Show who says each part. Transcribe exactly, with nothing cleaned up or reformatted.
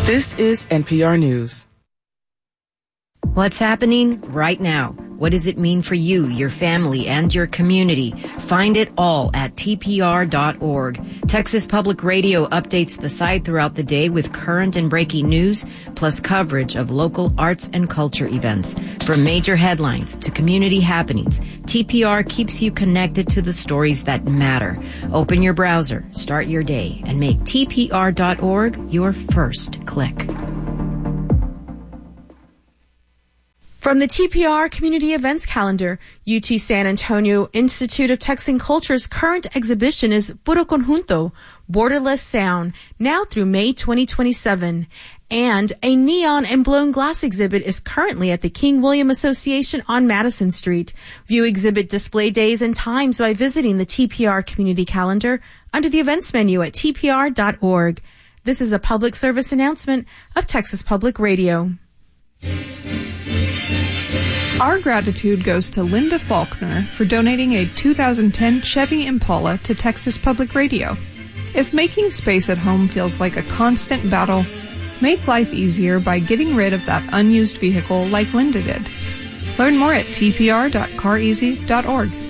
Speaker 1: This is N P R News.
Speaker 2: What's happening right now? What does it mean for you, your family, and your community? Find it all at T P R dot org. Texas Public Radio updates the site throughout the day with current and breaking news, plus coverage of local arts and culture events. From major headlines to community happenings, T P R keeps you connected to the stories that matter. Open your browser, start your day, and make T P R dot org your first click.
Speaker 3: From the T P R Community Events Calendar, U T San Antonio Institute of Texan Culture's current exhibition is Puro Conjunto, Borderless Sound, now through May twenty twenty-seven. And a neon and blown glass exhibit is currently at the King William Association on Madison Street. View exhibit display days and times by visiting the T P R Community Calendar under the events menu at T P R dot org. This is a public service announcement of Texas Public Radio.
Speaker 4: Our gratitude goes to Linda Faulkner for donating a two thousand ten Chevy Impala to Texas Public Radio. If making space at home feels like a constant battle, make life easier by getting rid of that unused vehicle like Linda did. Learn more at T P R dot car easy dot org.